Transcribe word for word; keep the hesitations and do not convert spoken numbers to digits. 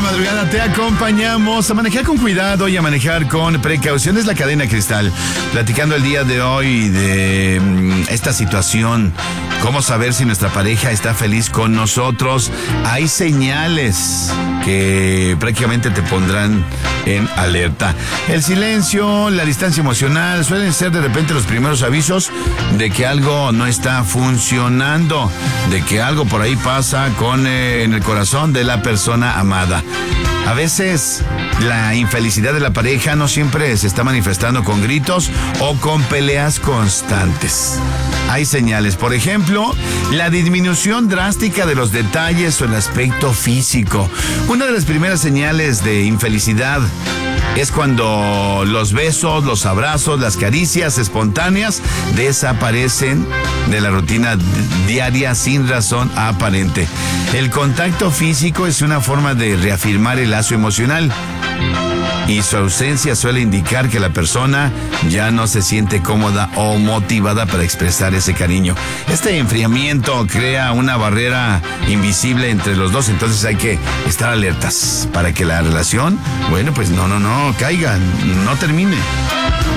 madrugada te acompañamos a manejar con cuidado y a manejar con precaución. Es la Cadena Cristal, platicando el día de hoy de mm, esta situación. ¿Cómo saber si nuestra pareja está feliz con nosotros? Hay señales que prácticamente te pondrán en alerta. El silencio, la distancia emocional suelen ser de repente los primeros avisos de que algo no está funcionando, de que algo por ahí pasa con eh, en el corazón de la persona amada. A veces la infelicidad de la pareja no siempre se está manifestando con gritos o con peleas constantes. Hay señales, por ejemplo, la disminución drástica de los detalles o el aspecto físico. Una de las primeras señales de infelicidad es cuando los besos, los abrazos, las caricias espontáneas desaparecen de la rutina diaria sin razón aparente. El contacto físico es una forma de reafirmar el lazo emocional y su ausencia suele indicar que la persona ya no se siente cómoda o motivada para expresar ese cariño. Este enfriamiento crea una barrera invisible entre los dos, entonces hay que estar alertas para que la relación, bueno, pues no, no, no, caiga, no termine.